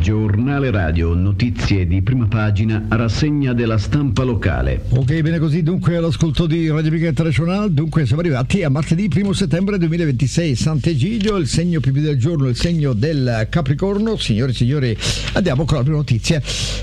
Giornale radio, notizie di prima pagina, rassegna della stampa locale. Ok, bene così, dunque all'ascolto di Radio Amica Internazionale. Dunque siamo arrivati a martedì 1 settembre 2026, Sant'Egidio, il segno più del giorno, il segno del Capricorno. Signore e signori, andiamo con la prima notizia.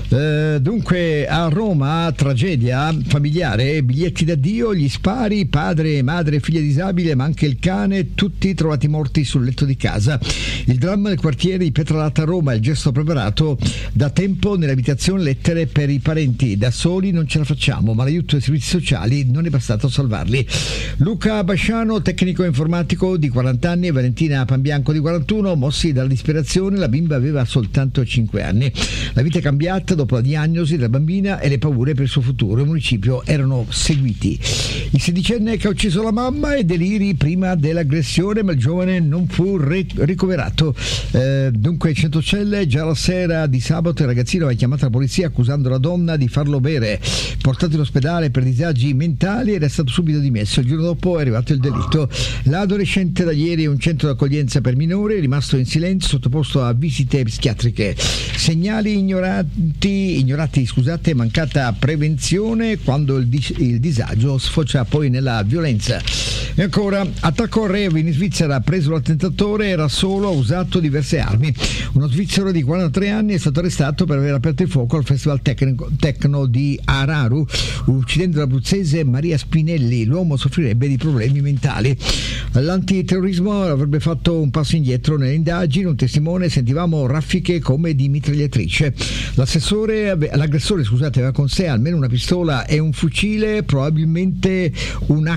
Dunque a Roma, tragedia familiare, biglietti d'addio, gli spari, padre, madre, figlia disabile, ma anche il cane, tutti trovati morti sul letto di casa. Il dramma del quartiere di Pietralata a Roma, il gesto preparato da tempo nell'abitazione, lettere per i parenti. Da soli non ce la facciamo, ma l'aiuto dei servizi sociali non è bastato a salvarli. Luca Basciano, tecnico informatico di 40 anni, e Valentina Pambianco di 41, mossi dalla disperazione. La bimba aveva soltanto 5 anni. La vita è cambiata dopo la diagnosi della bambina e le paure per il suo futuro. Il municipio erano seguiti. Il sedicenne che ha ucciso la mamma e deliri prima dell'aggressione, ma il giovane non fu ricoverato. Dunque Centocelle, già la sera di sabato il ragazzino aveva chiamato la polizia accusando la donna di farlo bere. Portato in ospedale per disagi mentali ed è stato subito dimesso. Il giorno dopo è arrivato il delitto. L'adolescente da ieri è un centro d'accoglienza per minori, è rimasto in silenzio, sottoposto a visite psichiatriche. Segnali ignorati, mancata prevenzione quando il disagio sfocia poi nella violenza. E ancora, attacco a Rev in Svizzera, preso l'attentatore, era solo, ha usato diverse armi. Uno svizzero di 43 anni è stato arrestato per aver aperto il fuoco al festival techno di Araru, uccidendo l'abruzzese Maria Spinelli. L'uomo soffrirebbe di problemi mentali. L'antiterrorismo avrebbe fatto un passo indietro nelle indagini. Un testimone: sentivamo raffiche come di mitragliatrice. L'aggressore aveva con sé almeno una pistola e un fucile, probabilmente un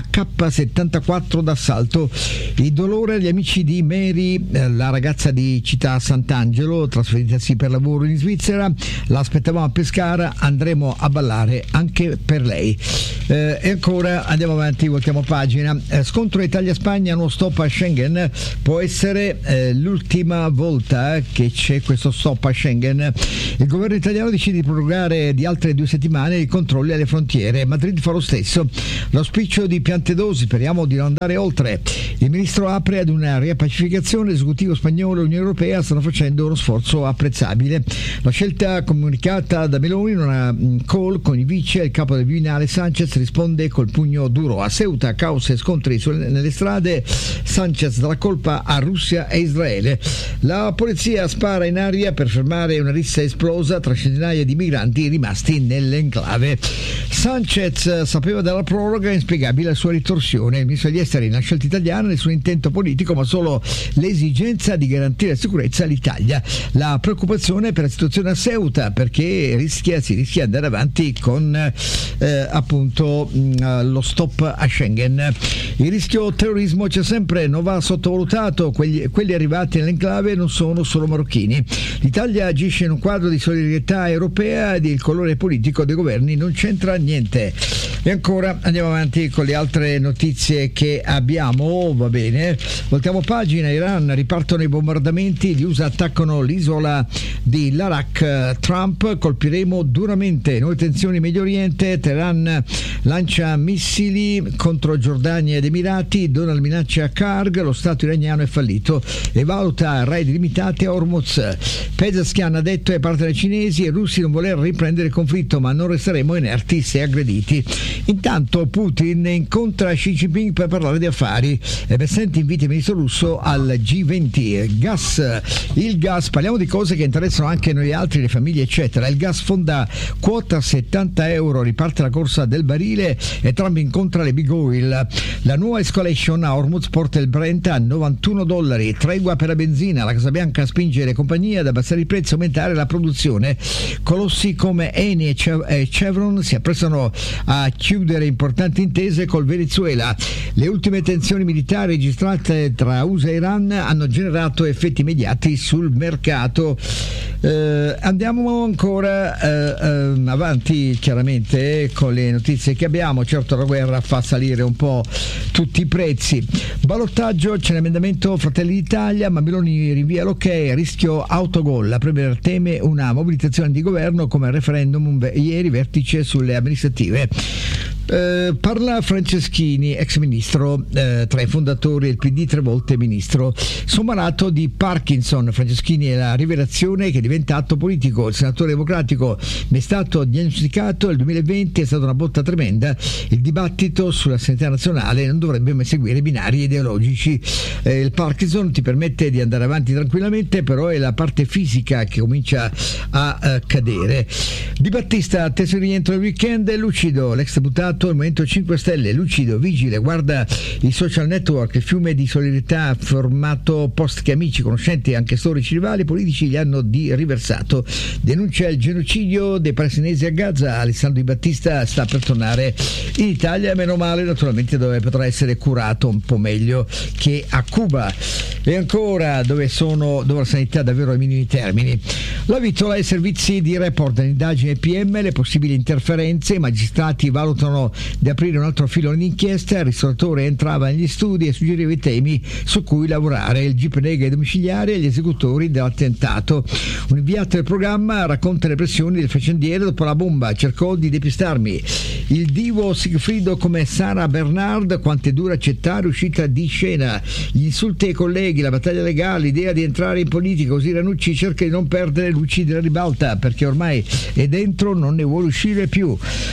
AK-74 d'assalto. Il dolore agli amici di Mary, la ragazza di Città Sant'Angelo, trasferitasi per lavoro in Svizzera. L'aspettavamo a Pescara, andremo a ballare anche per lei. E ancora andiamo avanti, voltiamo pagina. Scontro Italia-Spagna, nuovo stop a Schengen. Può essere l'ultima volta che c'è questo stop a Schengen. Il governo italiano decide di prorogare di altre 2 settimane i controlli alle frontiere. Madrid fa lo stesso. L'auspicio di Piantedosi, speriamo di non andare oltre. Il ministro apre ad una riappacificazione. L'esecutivo spagnolo e l'Unione Europea stanno facendo uno sforzo apprezzabile. La scelta comunicata da Meloni in una call con i vice e il capo del Viminale Sanchez risponde col pugno duro. A Ceuta, caos e scontri nelle strade. Sanchez dà la colpa a Russia e Israele. La polizia spara in aria per fermare una rissa esplosa tra centinaia di migranti rimasti nell'enclave. Sanchez sapeva della proroga, inspiegabile la sua ritorsione. Il ministro degli esteri, una scelta italiana, nessun intento politico, ma solo l'esigenza di garantire la sicurezza all'Italia. La preoccupazione per la situazione a Ceuta, perché si rischia di andare avanti con lo stop a Schengen. Il rischio terrorismo c'è sempre, non va sottovalutato. Quelli arrivati nell'enclave non sono solo marocchini. L'Italia agisce in un quadro di solidarietà europea ed il colore politico dei governi non c'entra niente. E ancora andiamo avanti con le altre notizie che abbiamo. Va bene, voltiamo pagina. Iran, ripartono i bombardamenti, gli USA attaccano l'isola di Larak. Trump: colpiremo duramente. Nuove tensioni in Medio Oriente. Teheran lancia missili contro Giordania ed Emirati. Donald minaccia Karg. Lo Stato iraniano è fallito e valuta raid limitati a Hormuz. Pezeshkian ha detto ai partner cinesi e russi non voler riprendere il conflitto, ma non resteremo inerti se aggrediti. Intanto Putin incontra Xi Jinping per parlare di affari e Bessenti invita il ministro russo al G20. Il gas, parliamo di cose che interessano anche noi altri, le famiglie eccetera. Il gas fonda quota 70 euro, riparte la corsa del barile e Trump incontra le big oil. La nuova escalation a Hormuz porta il Brent a $91, tregua per la benzina. La Casa Bianca spinge le compagnie ad abbassare i prezzi e aumentare la produzione. Colossi come Eni e Chevron si apprestano a chiudere importanti intese col Venezuela. Le ultime tensioni militari registrate tra USA e Iran hanno generato effetti immediati sul mercato. Andiamo ancora avanti chiaramente con le notizie che abbiamo. Certo, la guerra fa salire un po' tutti i prezzi. Ballottaggio, c'è l'emendamento Fratelli d'Italia, ma Meloni rinvia l'ok, rischio autogol. La Premier teme una mobilitazione di governo come al referendum ieri, vertice sulle amministrative. Parla Franceschini, ex ministro, tra i fondatori del PD, 3 volte ministro. Sono malato di Parkinson. Franceschini è la rivelazione che è diventato politico. Il senatore democratico mi è stato diagnosticato nel 2020, è stata una botta tremenda. Il dibattito sulla sanità nazionale non dovrebbe mai seguire binari ideologici. Il Parkinson ti permette di andare avanti tranquillamente, però è la parte fisica che comincia a cadere. Di Battista, atteso il rientro del weekend, è lucido. L'ex deputato il Movimento 5 Stelle, lucido, vigile, guarda i social network, il fiume di solidarietà formato post che amici, conoscenti e anche storici rivali politici gli hanno riversato. Denuncia il genocidio dei palestinesi a Gaza. Alessandro Di Battista sta per tornare in Italia, meno male, naturalmente, dove potrà essere curato un po' meglio che a Cuba. E ancora dove la sanità davvero ai minimi termini. La Vitola e i servizi di report dell'indagine PM, le possibili interferenze. I magistrati valutano di aprire un altro filone d'inchiesta. Il ristoratore entrava negli studi e suggeriva i temi su cui lavorare. Il GIP nega i domiciliari e gli esecutori dell'attentato. Un inviato del programma racconta le pressioni del faccendiere dopo la bomba, cercò di depistarmi. Il divo Sigfrido come Sara Bernard, quanto è dura accettare uscita di scena. Gli insulti ai colleghi, la battaglia legale, l'idea di entrare in politica, così Ranucci cerca di non perdere luci della ribalta perché ormai è dentro, non ne vuole uscire più.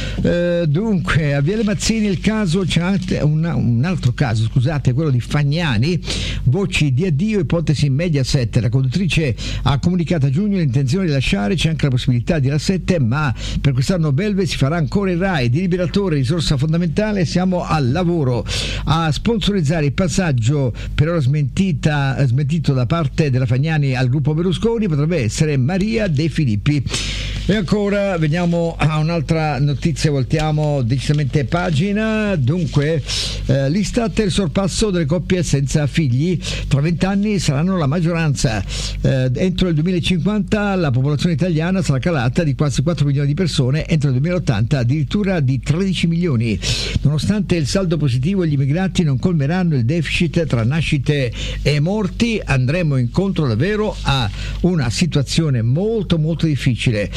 Dunque, a Viale Mazzini il caso, c'è anche un altro caso, scusate, quello di Fagnani. Voci di addio, ipotesi Mediaset. La conduttrice ha comunicato a giugno l'intenzione di lasciare, c'è anche la possibilità di la 7, ma per quest'anno Belve si farà ancora il Rai. Di Liberatore, risorsa fondamentale, siamo al lavoro. A sponsorizzare il passaggio, per ora smentito da parte della Fagnani al gruppo Berlusconi, potrebbe essere Maria De Filippi. E ancora veniamo a un'altra notizia, voltiamo decisamente pagina. Dunque, l'Istat, il sorpasso delle coppie senza figli, tra 20 anni saranno la maggioranza. Entro il 2050 la popolazione italiana sarà calata di quasi 4 milioni di persone, entro il 2080 addirittura di 13 milioni. Nonostante il saldo positivo, gli immigrati non colmeranno il deficit tra nascite e morti. Andremo incontro davvero a una situazione molto molto difficile.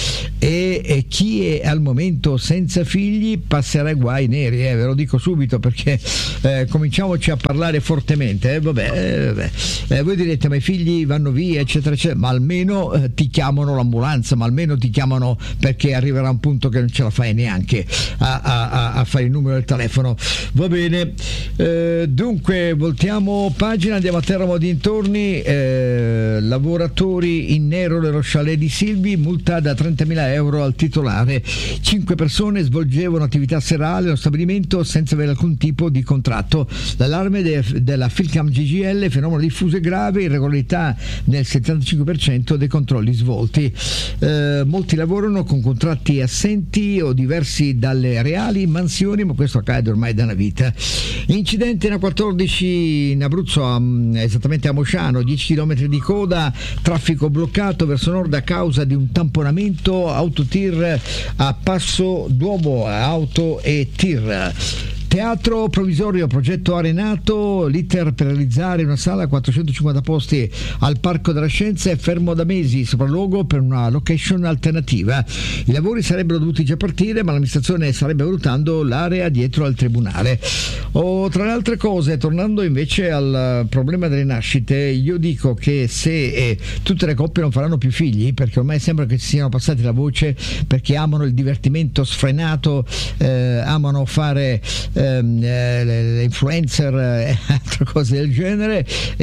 E chi è al momento senza figli passerà guai neri, ve lo dico subito, perché cominciamoci a parlare fortemente. Voi direte, ma i figli vanno via, eccetera eccetera, ma almeno ti chiamano l'ambulanza, ma almeno ti chiamano, perché arriverà un punto che non ce la fai neanche a fare il numero del telefono. Va bene, dunque voltiamo pagina, andiamo a Teramo dintorni. Lavoratori in nero nello chalet di Silvi, multa da 30.000 euro al titolare. 5 persone svolgevano attività serale allo stabilimento senza avere alcun tipo di contratto. L'allarme della Filcam GGL, fenomeno diffuso e grave, irregolarità nel 75% dei controlli svolti. Molti lavorano con contratti assenti o diversi dalle reali mansioni, ma questo accade ormai da una vita. Incidente in A14 in Abruzzo, esattamente a Mosciano, 10 km di coda, traffico bloccato verso nord a causa di un tamponamento, autotir a Passo d'Uomo, auto e tir. Teatro provvisorio, progetto Arenato, l'iter per realizzare una sala a 450 posti al Parco della Scienza è fermo da mesi, sopralluogo per una location alternativa. I lavori sarebbero dovuti già partire, ma l'amministrazione starebbe valutando l'area dietro al tribunale. Tra le altre cose, tornando invece al problema delle nascite, io dico che se tutte le coppie non faranno più figli, perché ormai sembra che si siano passati la voce, perché amano il divertimento sfrenato, amano fare le influencer e altre cose del genere,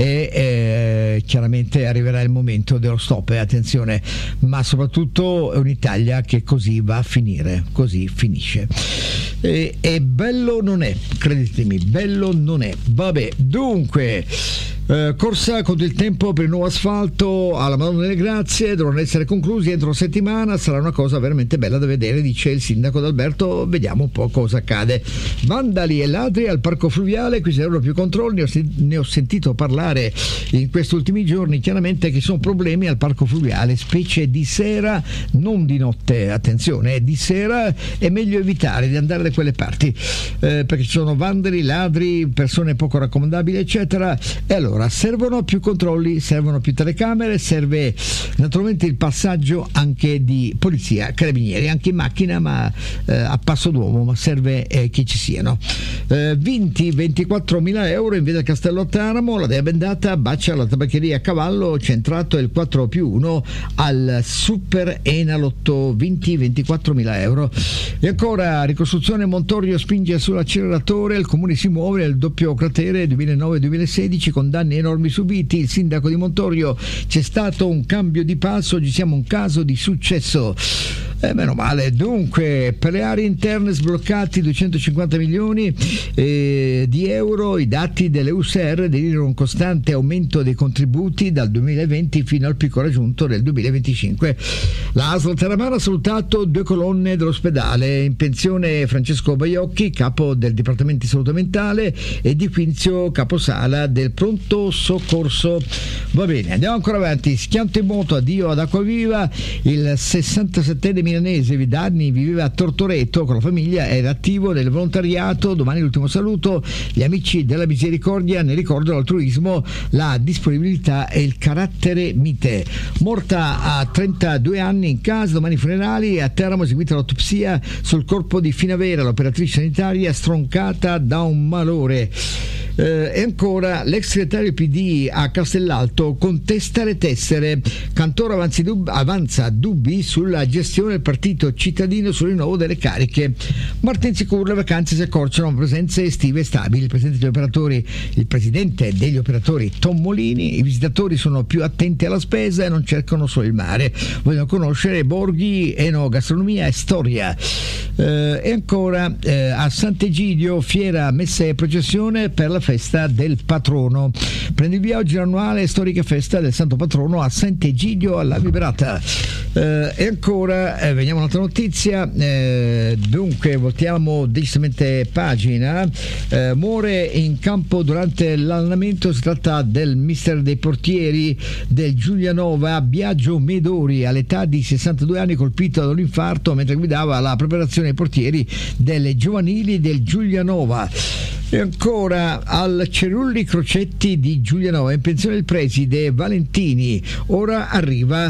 e chiaramente arriverà il momento dello stop, attenzione, ma soprattutto è un'Italia che così va a finire, così finisce, e bello non è, credetemi, bello non è. Vabbè, dunque corsa contro il tempo per il nuovo asfalto alla Madonna delle Grazie, devono essere conclusi entro una settimana, sarà una cosa veramente bella da vedere, dice il sindaco D'Alberto. Vediamo un po' cosa accade. Vandali e ladri al parco fluviale, qui sarebbero più controlli, ne ho sentito parlare in questi ultimi giorni, chiaramente che sono problemi al parco fluviale, specie di sera, non di notte, attenzione, di sera è meglio evitare di andare da quelle parti, perché ci sono vandali, ladri, persone poco raccomandabili, eccetera, e allora Allora, servono più controlli, servono più telecamere, serve naturalmente il passaggio anche di polizia, carabinieri, anche in macchina, ma a passo d'uomo, ma serve che ci siano. Vinti 24.000 euro in via del Castello a Teramo, la Dea Bendata bacia la tabaccheria a cavallo, centrato il 4+1 al Super Enalotto, vinti 24.000 euro. E ancora, ricostruzione Montorio spinge sull'acceleratore, il comune si muove nel doppio cratere 2009-2016 con danni enormi subiti. Il sindaco di Montorio: c'è stato un cambio di passo, ci siamo un caso di successo. Meno male. Dunque, per le aree interne sbloccati 250 milioni di euro. I dati delle USR delineano un costante aumento dei contributi dal 2020 fino al picco raggiunto nel 2025. La ASL Terramana ha salutato 2 colonne dell'ospedale. In pensione Francesco Baiocchi, capo del Dipartimento di Salute Mentale, e Di Quinzio, caposala del pronto soccorso. Va bene, andiamo ancora avanti. Schianto in moto, addio ad Acquaviva. Il 67enne milanese Vidanni viveva a Tortoreto con la famiglia, era attivo nel volontariato. Domani l'ultimo saluto. Gli amici della Misericordia ne ricordano l'altruismo, la disponibilità e il carattere mite. Morta a 32 anni in casa, domani funerali. A Teramo eseguita l'autopsia sul corpo di Finavera, l'operatrice sanitaria stroncata da un malore. E ancora, l'ex segretario PD a Castellalto contesta le tessere. Cantoro avanza dubbi sulla gestione del partito cittadino sul rinnovo delle cariche. Martin Sicuro: le vacanze si accorciano, presenze estive stabili. Il presidente degli operatori Tom Molini: i visitatori sono più attenti alla spesa e non cercano solo il mare, vogliono conoscere borghi, enogastronomia e storia. E ancora, a Sant'Egidio, fiera, messe e processione per la festa del patrono. Prende il via oggi l'annuale e storica festa del santo patrono a Sant'Egidio alla Vibrata. E ancora, veniamo a un'altra notizia. Dunque, voltiamo decisamente pagina. Muore in campo durante l'allenamento. Si tratta del mister dei portieri del Giulianova, Biagio Medori, all'età di 62 anni, colpito da un infarto mentre guidava la preparazione dei portieri delle giovanili del Giulianova. E ancora, al Cerulli Crocetti di Giulianova, in pensione il preside Valentini, ora arriva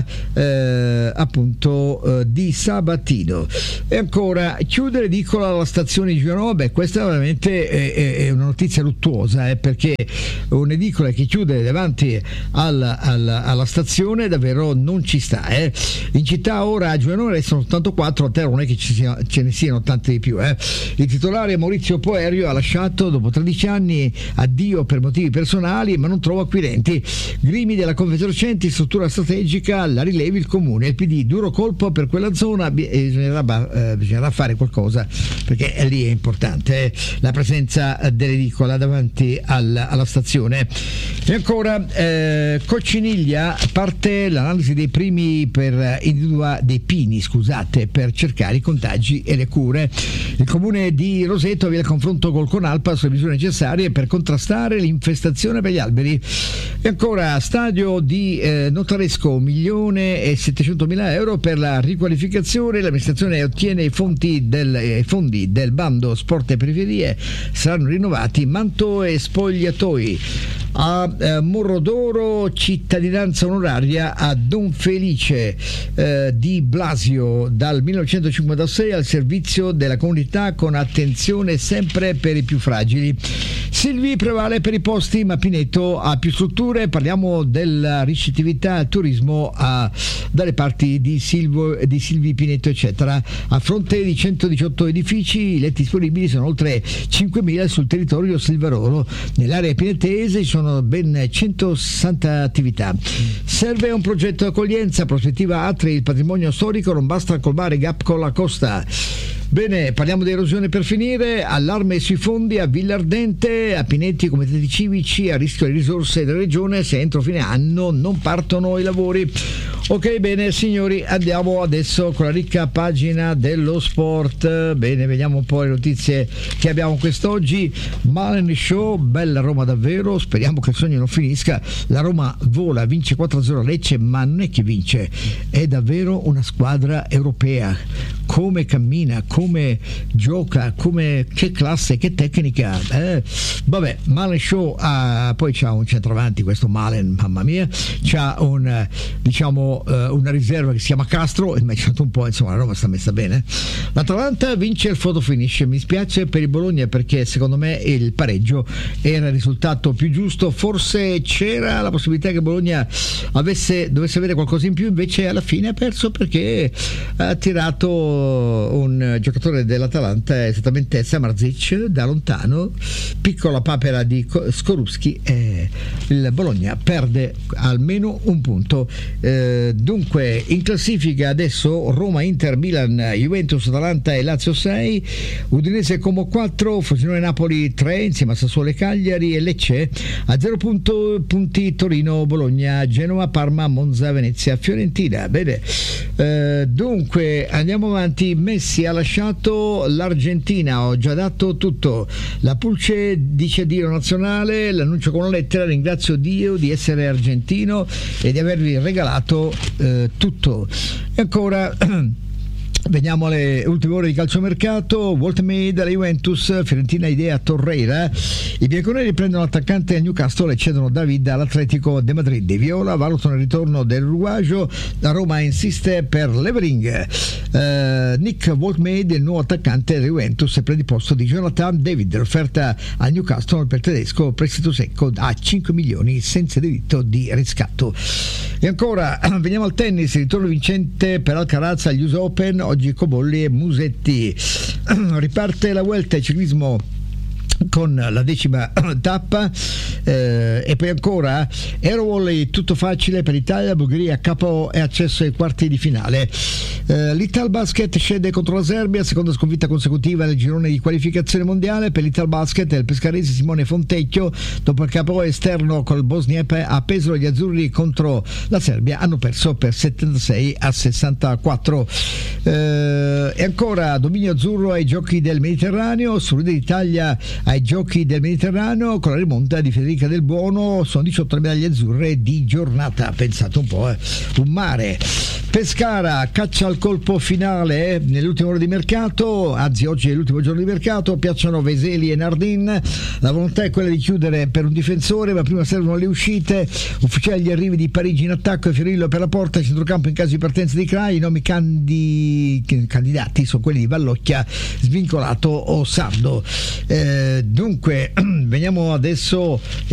di Sabatino. E ancora, chiude l'edicola alla stazione di Giulianova. Questa veramente è una notizia luttuosa, perché un'edicola che chiude davanti alla stazione davvero non ci sta. In città ora a Giulianova restano 84, a Teramo non è che ce ne siano tante di più. Il titolare Maurizio Poerio ha lasciato dopo 13 anni, addio per motivi personali, ma non trova acquirenti. Grimi della Confesercenti, struttura strategica, la rilevi il comune. Il PD: duro colpo per quella zona, bisognerà fare qualcosa, perché lì è importante la presenza dell'edicola davanti alla stazione. E ancora, Cocciniglia, parte l'analisi dei pini per cercare i contagi e le cure. Il comune di Roseto avvia il confronto col Conalpa sulle misure necessarie per contrastare l'infestazione per gli alberi. E ancora, stadio di Notaresco, 1.700.000 euro per la riqualificazione. L'amministrazione ottiene i fondi del bando sport e periferie, saranno rinnovati manto e spogliatoi. A Morrodoro, cittadinanza onoraria a Don Felice di Blasio, dal 1956 al servizio della comunità con attenzione sempre per i più fragili. Silvi prevale per i posti, ma Pineto ha più strutture. Parliamo della ricettività al turismo dalle parti di Silvi, Pineto eccetera. A fronte di 118 edifici, i letti disponibili sono oltre 5.000 sul territorio silvarolo. Nell'area pinetese ci sono ben 160 attività. Serve un progetto di accoglienza, prospettiva Atri, il patrimonio storico, non basta colmare gap con la costa. Bene, parliamo di erosione per finire. Allarme sui fondi a Villardente, a Pinetti, comitati civici, a rischio le risorse della regione se entro fine anno non partono i lavori. Ok, bene signori, andiamo adesso con la ricca pagina dello sport. Bene, vediamo un po' le notizie che abbiamo quest'oggi. Malen Show, bella Roma davvero, speriamo che il sogno non finisca. La Roma vola, vince 4-0 a Lecce, ma non è che vince, è davvero una squadra europea. Come cammina, come gioca, che classe, che tecnica. Vabbè, Malen Show poi c'ha un centravanti, questo Malen, mamma mia, c'ha una riserva che si chiama Castro, e mi è un po', insomma, la Roma sta messa bene. L'Atalanta vince il photo finish, mi spiace per il Bologna perché secondo me il pareggio era il risultato più giusto, forse c'era la possibilità che Bologna dovesse avere qualcosa in più, invece alla fine ha perso perché ha tirato un giocatore dell'Atalanta, esattamente Samardzic, da lontano, piccola papera di Skorupski, e il Bologna perde almeno un punto. Dunque in classifica adesso Roma, Inter, Milan, Juventus, Atalanta e Lazio 6, Udinese Como 4, Frosinone, Napoli 3 insieme a Sassuolo e Cagliari, e Lecce a 0 punti, Torino, Bologna, Genova, Parma, Monza, Venezia, Fiorentina. Bene, dunque andiamo avanti. Messi ha lasciato l'Argentina, ho già dato tutto. La Pulce dice Dio nazionale, l'annuncio con una lettera: ringrazio Dio di essere argentino e di avervi regalato tutto. E ancora veniamo alle ultime ore di calciomercato. Walt May della Juventus, Fiorentina idea Torreira, i bianconeri prendono l'attaccante al Newcastle e cedono David all'Atletico de Madrid. I Viola valutano il ritorno dell'uruguagio, la Roma insiste per Levering. Nick Walt May, il nuovo attaccante della Juventus, prende il posto di Jonathan David. L'offerta al Newcastle per tedesco, prestito secco a 5 milioni senza diritto di riscatto. E ancora veniamo al tennis, il ritorno vincente per Alcaraz agli US Open, oggi Cobolli e Musetti. Riparte la Vuelta, ciclismo con la 10ª tappa, e poi ancora Aerovolley, tutto facile per l'Italia, Bulgaria capo e accesso ai quarti di finale. L'Italbasket scende contro la Serbia, seconda sconfitta consecutiva nel girone di qualificazione mondiale per l'Italbasket. Il pescarese Simone Fontecchio, dopo il capo esterno col Bosnia a Pesaro, gli azzurri contro la Serbia hanno perso per 76-64. E ancora dominio azzurro ai giochi del Mediterraneo, sorride d'Italia ai giochi del Mediterraneo con la rimonta di Federica Del Buono, sono 18 medaglie azzurre di giornata, pensate un po', un mare. Pescara caccia al colpo finale nell'ultima ora di mercato, anzi oggi è l'ultimo giorno di mercato, piacciono Veseli e Nardin, la volontà è quella di chiudere per un difensore, ma prima servono le uscite. Ufficiali gli arrivi di Parigi in attacco e Fiorillo per la porta, centrocampo in caso di partenza di Crai. I nomi candidati sono quelli di Vallocchia, Svincolato o Sardo. Dunque veniamo adesso